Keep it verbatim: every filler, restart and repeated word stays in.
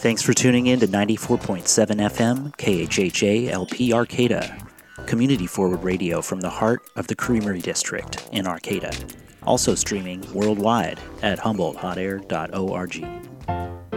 Thanks for tuning in to ninety-four point seven F M K H H A L P Arcata, community forward radio from the heart of the Creamery District in Arcata. Also streaming worldwide at humboldt hot air dot org.